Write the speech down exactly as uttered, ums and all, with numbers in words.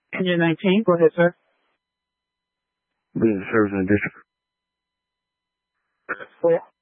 Engine nineteen, go ahead, sir. Being service in the district. Where?